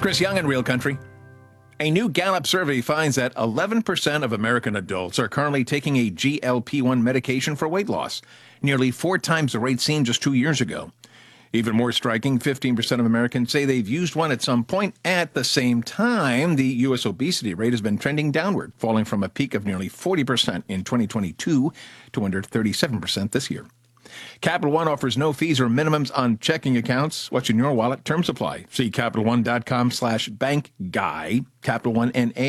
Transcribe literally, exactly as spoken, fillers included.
Chris Young in Real Country. A new Gallup survey finds that eleven percent of American adults are currently taking a G L P one medication for weight loss, nearly four times the rate seen just two years ago. Even more striking, fifteen percent of Americans say they've used one at some point. At the same time, the U S obesity rate has been trending downward, falling from a peak of nearly forty percent in twenty twenty-two to under thirty-seven percent this year. Capital One offers no fees or minimums on checking accounts. What's in your wallet? Terms apply. See CapitalOne.com slash bank guy. Capital One N A.